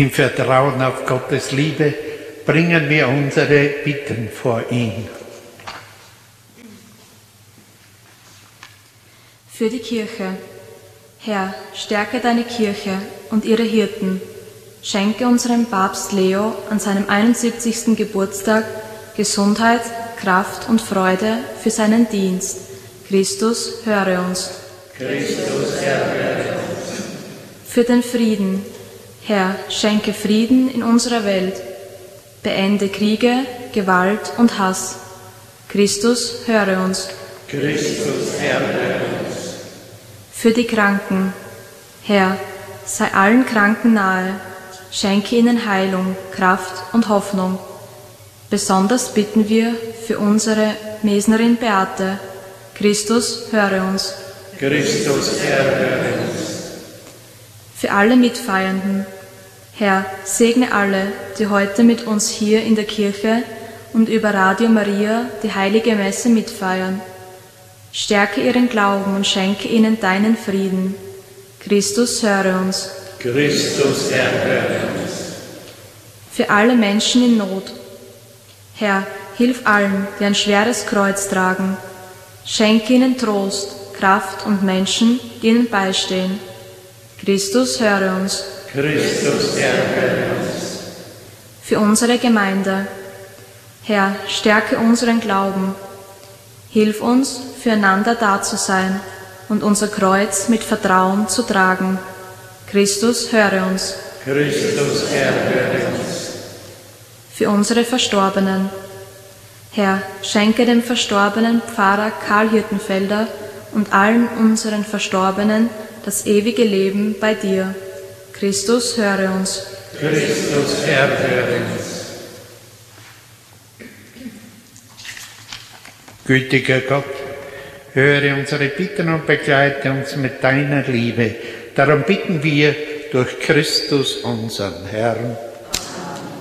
Im Vertrauen auf Gottes Liebe bringen wir unsere Bitten vor ihn. Für die Kirche. Herr, stärke deine Kirche und ihre Hirten. Schenke unserem Papst Leo an seinem 71. Geburtstag Gesundheit, Kraft und Freude für seinen Dienst. Christus, höre uns. Christus, Herr, höre uns. Für den Frieden. Herr, schenke Frieden in unserer Welt. Beende Kriege, Gewalt und Hass. Christus, höre uns. Christus, Herr, höre uns. Für die Kranken. Herr, sei allen Kranken nahe. Schenke ihnen Heilung, Kraft und Hoffnung. Besonders bitten wir für unsere Mesnerin Beate. Christus, höre uns. Christus, Herr, höre uns. Für alle Mitfeiernden. Herr, segne alle, die heute mit uns hier in der Kirche und über Radio Maria die heilige Messe mitfeiern. Stärke ihren Glauben und schenke ihnen deinen Frieden. Christus, höre uns. Christus, Herr, höre uns. Für alle Menschen in Not. Herr, hilf allen, die ein schweres Kreuz tragen. Schenke ihnen Trost, Kraft und Menschen, die ihnen beistehen. Christus, höre uns. Christus, Herr, höre uns. Für unsere Gemeinde. Herr, stärke unseren Glauben. Hilf uns, füreinander da zu sein und unser Kreuz mit Vertrauen zu tragen. Christus, höre uns. Christus, Herr, höre uns. Für unsere Verstorbenen. Herr, schenke dem verstorbenen Pfarrer Karl Hirtenfelder und allen unseren Verstorbenen das ewige Leben bei dir. Christus, höre uns. Christus, Herr, höre uns. Gütiger Gott, höre unsere Bitten und begleite uns mit deiner Liebe. Darum bitten wir durch Christus, unseren Herrn.